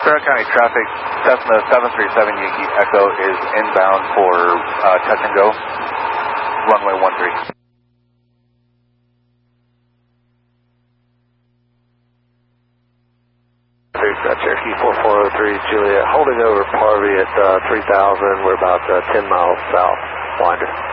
Frederick County traffic, Cessna 737 Yankee Echo is inbound for touch and go, runway 13. Cherokee 4403 Juliet, holding over Parvey at 3000. We're about 10 miles south, Winder.